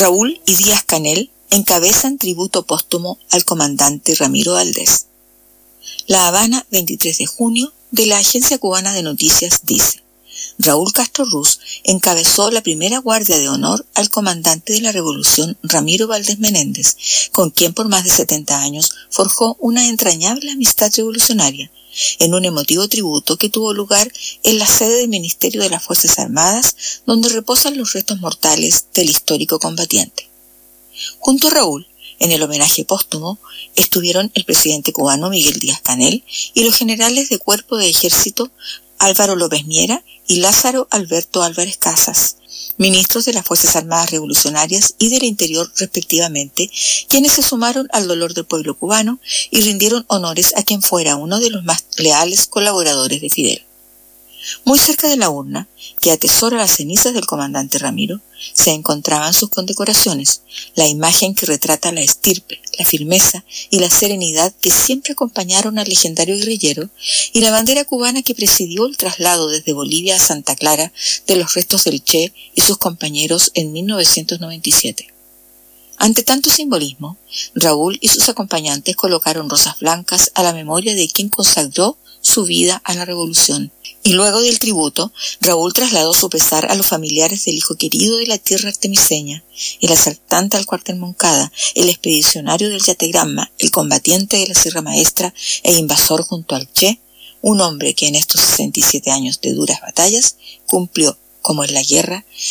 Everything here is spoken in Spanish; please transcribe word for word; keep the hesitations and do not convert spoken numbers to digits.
Raúl y Díaz-Canel encabezan tributo póstumo al comandante Ramiro Valdés. La Habana, veintitrés de junio, de la Agencia Cubana de Noticias dice: Raúl Castro Ruz encabezó la primera guardia de honor al comandante de la revolución Ramiro Valdés Menéndez, con quien por más de setenta años forjó una entrañable amistad revolucionaria, en un emotivo tributo que tuvo lugar en la sede del Ministerio de las Fuerzas Armadas, donde reposan los restos mortales del histórico combatiente. Junto a Raúl, en el homenaje póstumo, estuvieron el presidente cubano Miguel Díaz-Canel y los generales de Cuerpo de Ejército Álvaro López Miera y Lázaro Alberto Álvarez Casas, ministros de las Fuerzas Armadas Revolucionarias y del Interior respectivamente, quienes se sumaron al dolor del pueblo cubano y rindieron honores a quien fuera uno de los más leales colaboradores de Fidel. Muy cerca de la urna, que atesora las cenizas del comandante Ramiro, se encontraban sus condecoraciones, la imagen que retrata la estirpe, la firmeza y la serenidad que siempre acompañaron al legendario guerrillero, y la bandera cubana que presidió el traslado desde Bolivia a Santa Clara de los restos del Che y sus compañeros en mil novecientos noventa y siete. Ante tanto simbolismo, Raúl y sus acompañantes colocaron rosas blancas a la memoria de quien consagró su vida a la revolución. Y luego del tributo, Raúl trasladó su pesar a los familiares del hijo querido de la tierra artemiseña, el asaltante al cuartel Moncada, el expedicionario del Yategramma, el combatiente de la Sierra Maestra e invasor junto al Che, un hombre que en estos sesenta y siete años de duras batallas cumplió, como en la guerra,